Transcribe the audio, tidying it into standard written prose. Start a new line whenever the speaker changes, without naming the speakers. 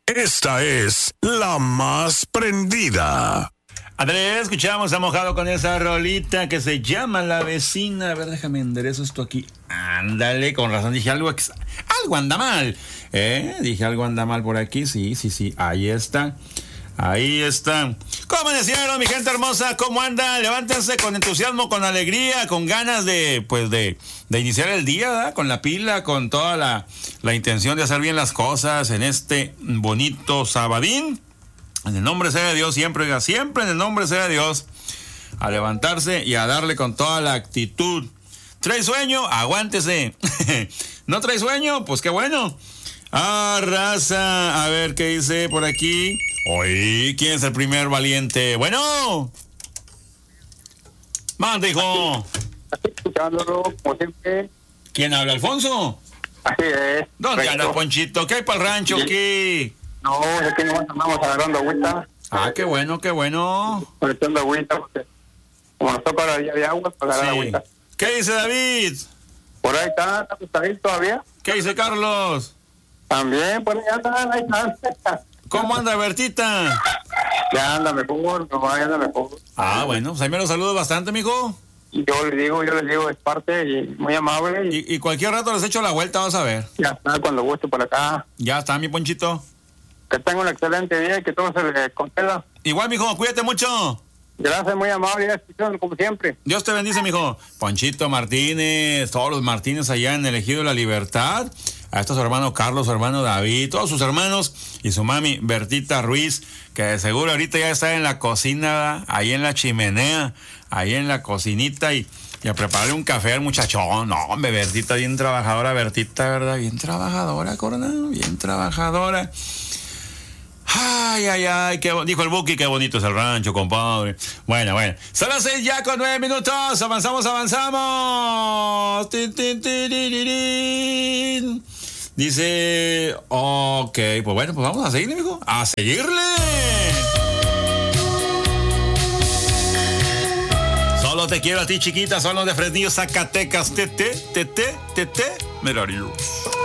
Esta es la más prendida.
Andrés, escuchamos a Mojado con esa rolita que se llama La Vecina. A ver, déjame enderezo esto aquí. Ándale, con razón dije algo anda mal. Dije algo anda mal por aquí. Sí, ahí está. Ahí está. ¿Cómo amanecieron, mi gente hermosa? ¿Cómo andan? Levántense con entusiasmo, con alegría, con ganas de iniciar el día, ¿verdad? Con la pila, con toda la intención de hacer bien las cosas en este bonito sabadín. En el nombre sea de Dios, siempre en el nombre sea de Dios. A levantarse y a darle con toda la actitud. ¿Trae sueño? Aguántese. ¿No trae sueño? Pues qué bueno. Raza, a ver qué dice por aquí. Oye, ¿quién es el primer valiente? Bueno. Manda, hijo.
Escuchándolo, como siempre.
¿Quién habla, Alfonso?
Así es.
¿Dónde anda, Ponchito? ¿Qué hay para el rancho aquí?
No, aquí nomás andamos agarrando agüita.
Qué bueno.
Conectando agüita, porque como nos toca la día de agua, para agarrar agüita.
¿Qué dice David?
Por ahí está ahí todavía.
¿Qué dice Carlos?
También, por ahí anda, ahí está.
¿Cómo anda Bertita?
Ya anda mejor, anda mejor.
Bueno, pues ahí me lo saludo bastante, mijo.
Yo les digo, es parte y muy amable.
Y cualquier rato les echo la vuelta, vas a ver.
Ya está, cuando guste por acá.
Ya está, mi Ponchito.
Que tenga un excelente día y que todo se le conceda.
Igual, mijo, cuídate mucho.
Gracias, muy amable, como siempre.
Dios te bendice, mijo. Ponchito Martínez, todos los Martínez allá en el Ejido de la Libertad. A estos hermanos Carlos, su hermano David, todos sus hermanos y su mami Bertita Ruiz, que de seguro ahorita ya está en la cocina, ¿verdad? Ahí en la chimenea, ahí en la cocinita y a prepararle un café al muchachón. No, hombre, Bertita, bien trabajadora, Bertita, ¿verdad? Bien trabajadora, Coronel, bien trabajadora. Ay, dijo el Buki, qué bonito es el rancho, compadre. Bueno. Son las 6 ya con 9 minutos. Avanzamos. Dice, ok, pues bueno, pues vamos a seguirle, mijo. ¡A seguirle! Solo te quiero a ti, chiquita. Son los de Fresnillo, Zacatecas. Tete. Merario.